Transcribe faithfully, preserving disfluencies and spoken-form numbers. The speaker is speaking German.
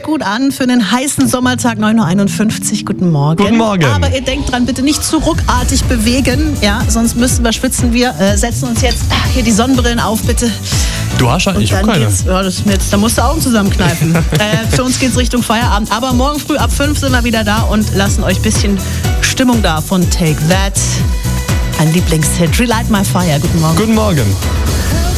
gut an für einen heißen Sommertag, neun Uhr einundfünfzig. Guten Morgen. Guten Morgen. Aber ihr denkt dran, bitte nicht zu ruckartig bewegen, ja, sonst müssen wir schwitzen. Wir äh, setzen uns jetzt ah, hier die Sonnenbrillen auf, bitte. Du hast ja, ich dann habe keine. geht's, ja, das ist mir jetzt, da musst du Augen zusammenkneifen. äh, für uns geht's Richtung Feierabend. Aber morgen früh ab fünf sind wir wieder da und lassen euch ein bisschen Stimmung da von Take That. Ein Lieblingshit. Relight My Fire. Guten Morgen. Guten Morgen.